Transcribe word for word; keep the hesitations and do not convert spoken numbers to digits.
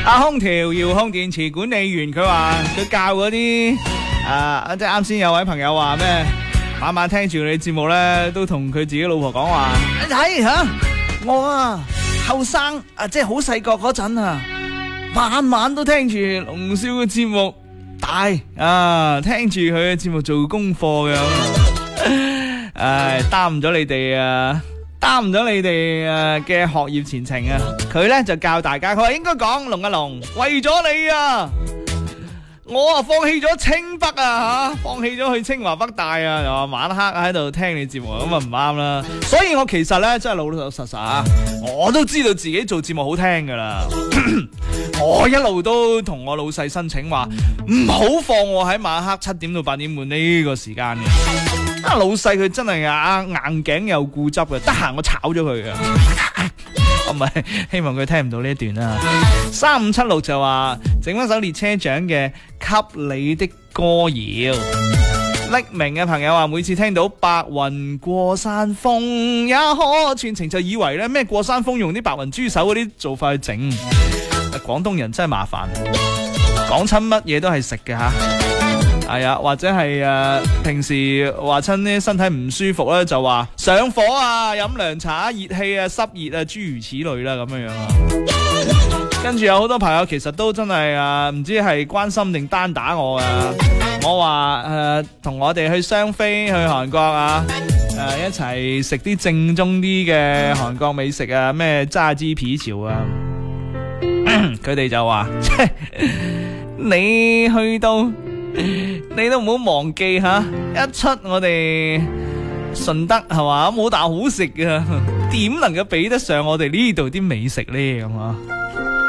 啊，空調遙控電池管理員佢話佢教嗰啲啊，即係啱先有位朋友話咩，晚晚聽住你節目咧，都同佢自己老婆講話，你睇吓我啊，後生啊，即係好細個嗰陣啊，晚晚都聽住龍少嘅節目，大啊，聽住佢嘅節目做功課嘅，唉，耽誤咗你哋啊！耽誤咗你哋誒嘅學業前程啊！佢咧就教大家，佢話應該講龍一龍，為咗你啊，我啊放棄咗清北啊吓，放棄咗去清華北大啊，又話晚黑喺度聽你節目，咁啊唔啱啦。所以我其實咧真係老老實實啊，我都知道自己做節目好聽噶啦。我一路都同我老細申請話，唔好放我喺晚黑七點到八點半呢個時間嘅。啊，老細佢真係啊硬頸又固執嘅，得閒我炒咗佢嘅。我唔係希望佢聽唔到呢一段啦。三五七六就話整翻首列車長嘅《給你的歌謠》。匿名嘅朋友話每次聽到白雲過山峰也可傳情，就以為咧咩過山峰用啲白雲豬手嗰啲做法去整。廣東人真係麻煩，講親乜嘢都係食嘅吓。係啊，或者係誒、呃、平時話親啲身體唔舒服咧，就話上火啊、飲涼茶、熱氣啊、濕熱啊，諸如此類啦咁樣樣啊。跟住有好多朋友其實都真係啊，唔知係關心定單打我啊。我話誒同我哋去雙飛去韓國啊，誒、呃、一齊食啲正宗啲嘅韓國美食啊，咩炸雞皮條啊。佢哋就話，你去到。你都唔好忘記吓，一出我哋順德係嘛，冇啖好食㗎，點能夠比得上我哋呢度啲美食呢？咁啊？